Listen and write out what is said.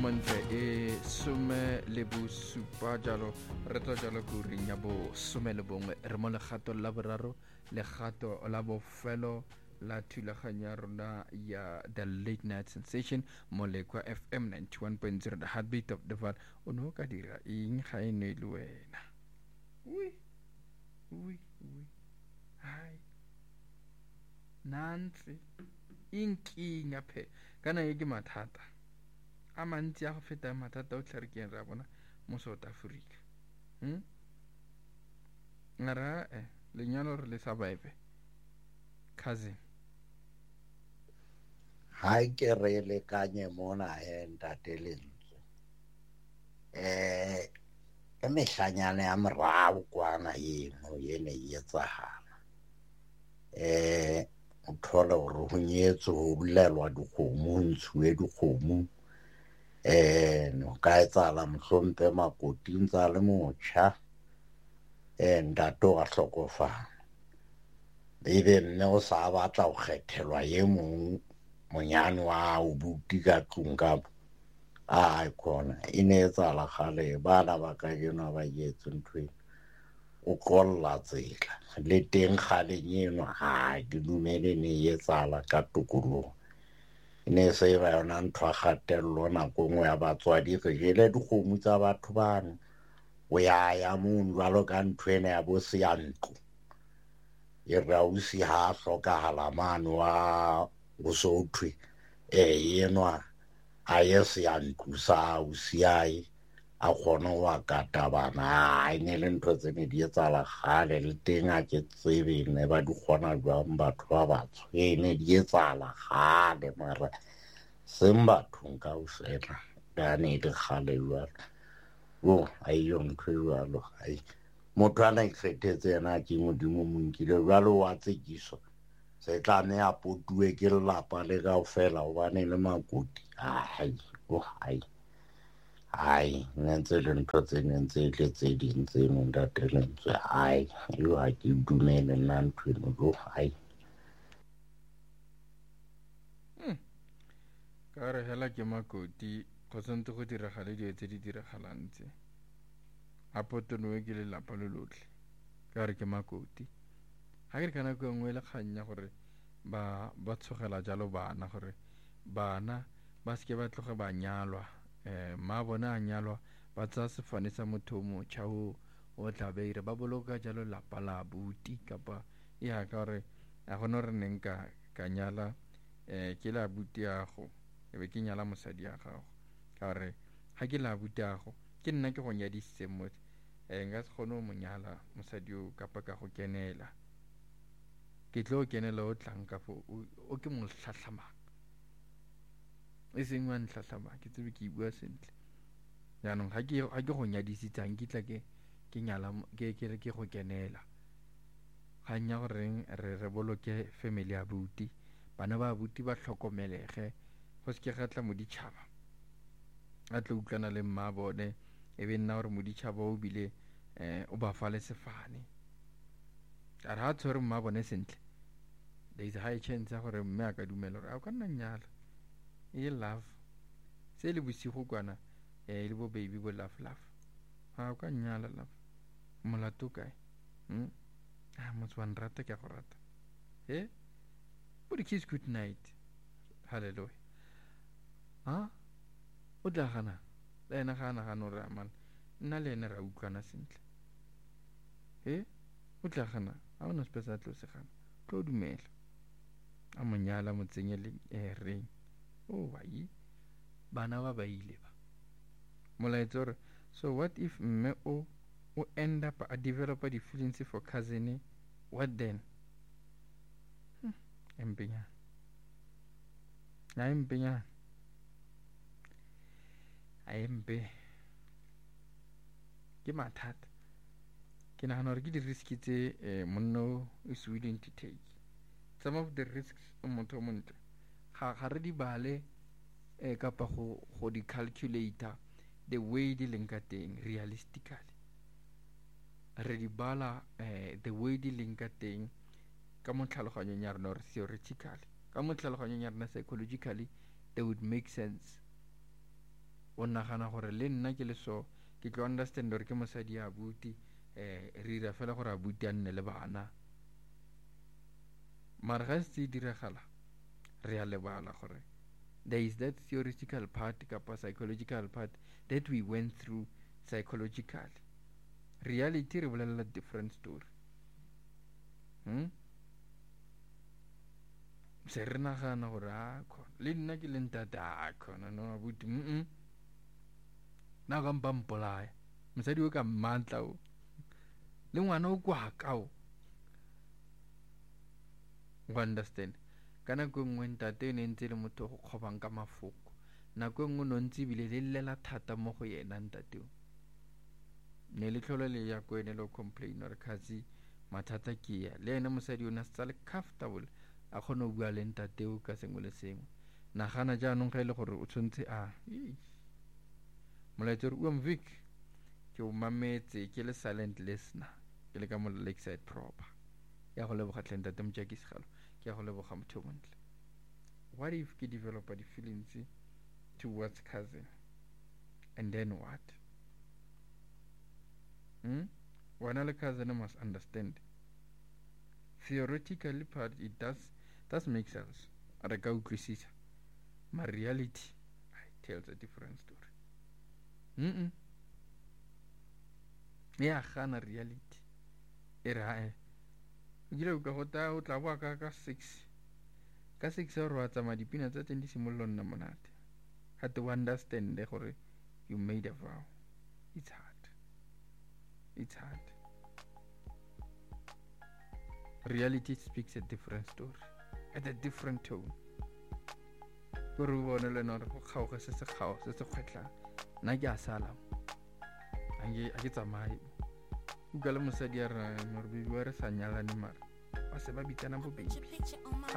montle e some le bosupa jalo re tlo jalo kuring ya bo some le bongwe re mo legato la boraro legato la bofelo la thulaganyo ya rona ya the late night sensation molekwa FM 91.0 the heartbeat of the val o no ka dira eng ga e ne le wena ui hai nantsi inkinga phe kana ke mathata a mantsi a go feta mathata o tlharekeng ra bona mo South Africa ngara lenyalo re le survive cousin hai ke re le kanye mona ntatelentswe e mehlanyana ya morao kwana eno yene etsahala o thola hore ho nyetse ho bulelwa dikgomo ho ntshuwe dikgomo no ka etsala mohlompe makoti ntsa le motjha ntato a hlokofala ebe mme o sa batla ho kgethelwa ye mong monyane wa o buti ka tlung ka a khona ine etsala khale bana ba ka yena ba yetse ntwe o qolla tsela le teng khale nyeno ha ke dumele ne etsala ka tokolo ine se ba yona ntwa khatello na go ngwe ya batswadi re jele dikgomo tsa batho bana o ya mo jwalo ka ntwena ya bo se ya ntlo e rausi ha hloka halamano wa go sothwe yenwa a yesi ya ntlusa o siai a khona wa kata bana ine le ntho tse ne di etsala gale le teng a ke tsebe ne ba di khona jwang batho ba batsho ne di etsala gale mara semba thunka o sena ba ne di gale jwalo ayo ntho jwalo ai motho ana ikgethetse yena ke modimo monkile jwalo wa tsekiso se tla ne a potuwe ke lelapa le kaofela hobane le makoti hai ntse le ntho tse ntse le tse ding tse mo ndatelentswe hai yo ha ke dumele nna ntweno lo hai ka re hela ke makoti go sentse go diragale dio tse di diragalang tse a potonowe ke lelapa le lotlhe ka re ke makoti ga ke re kana go ngwe le kganya gore ba tshogela jalo bana gore bana ba se ke ba tloga ba nyalwa ma bona a nyalwa ba tsa sefane sa motho mo tšha o tlabeire ba boloka jalo lapa la buti kapa ya ka gore a gona re neng ka nyala ke la buti yago e be ke nyala mosadi ya gago ka re ga ke la buti yago ke nna ke go nyadisitse mo nka se kgone mo nyala mosadi o kapa ka go kenela ke tlo kenela o tlang ka fo o ke mo hlahlamang e seng wa ntlhatlhama ke tsebe ke bua sentle jaanong ga ke go nyadisitsang ke tla ke nyala ke go kenela ga nya gore re boloke family ya buti bana ba buti ba tlhokomelege go se ke gatla mo ditšhaba a tlo utlwana le mma bone e be nna gore mo ditšhaba o bile o ba fa le sefane a re ha tshwere mma bone sentle there is a high chance ya gore mme a ka dumela gore a o ka nna nyala e love se le bosigo kwana le bo baby bo love ha o ka nyala love molato kae motho wa nrata ke a go rata bo di kiss good night hallelujah o tla gana le ena ga nagana gore amana nna le ene ra utlwana sentle o tla gana a ona sepesa a tlo segana tlo dumela a monyala mo tsenyele reng bai bana ba ile ba molaetsa gore so what if mme o end up a developer the feelings for cousin what then empenya aempe ke mathata ke nagana gore ke di risk tse monno is willing to take some of the risks motho montle ga re di bale kapa go di calculator the way di leng ka teng realistically re di bala the way di leng ka teng ka mo tlhaloganyong ya rona or theoretically ka mo tlhaloganyong ya rona psychologically they would make sense o nagana gore le nna ke le so ke tlo understand gore ke mosadi ya abuti re ira fela gore abuti a nne le bana mara ga se diragala re a lebala gore there is that theoretical part kapa psychological part that we went through psychologically. Reality re bolela different story. Se re nagana gore a khona le nna ke le ntate a khona no abuti na ka mpa mpolaya mosadi o ka mmantla o le ngwana o kwa ka o go understand ka nako nngwe ntate o ne ntse le motho go kgobang ka mafoko nako nngwe no ntse bile le lela thata mo go yena ntate o ne le tlhola le ya ko ene le complain or khazi mathata ke ya le ene mosadi o na se le comfortable a kgone go bua le ntate o ka sengwe le sengwe nagana jaanong ga ile gore o tshwantse a molaetsa o mvik ke o mametse ke le silent listener ke le ka mo lakeside proper ya go leboga ntate Mjakisgalo ke go leboga motho montle. What if ke develop the feelings towards cousin and then what? One other cousin must understand theoretically part it does make sense at a go my reality tells a different story. Yeah, gana reality era gile ka gota o tla bua ka 6 o re wa tsama dipina tsa teng di simollo nna monate ha to understand gore you made a vow. It's hard. Reality speaks a different story at a different tone. Gore o bone le nna go kgaoga se se kgwetlang nna ke a sala a ke tsamaye o ka le mosadi a re re biwa re sa nyalane mara ba se ba bitsana bobedi